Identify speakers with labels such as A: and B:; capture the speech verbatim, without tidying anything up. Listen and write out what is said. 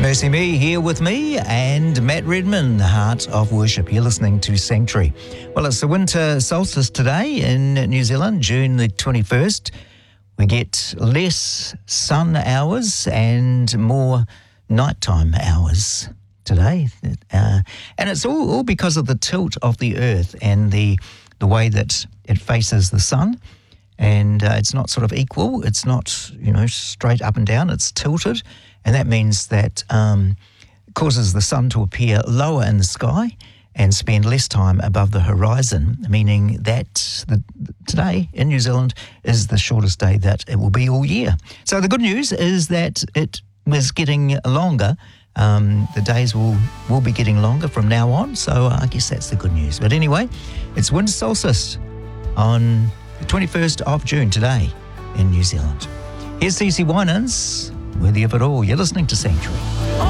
A: Mercy Me here with me and Matt Redman, Heart of Worship. You're listening to Sanctuary. Well, it's the winter solstice today in New Zealand, June the twenty-first. We get less sun hours and more nighttime hours today. Uh, and it's all, all because of the tilt of the earth and the, the way that it faces the sun. And uh, it's not sort of equal. It's not, you know, straight up and down. It's tilted. And that means that um, it causes the sun to appear lower in the sky and spend less time above the horizon, meaning that the, today in New Zealand is the shortest day that it will be all year. So the good news is that it is getting longer. Um, the days will, will be getting longer from now on. So I guess that's the good news. But anyway, it's winter solstice on the twenty-first of June today in New Zealand. Here's C C Winans, Worthy of It All. You're listening to Sanctuary.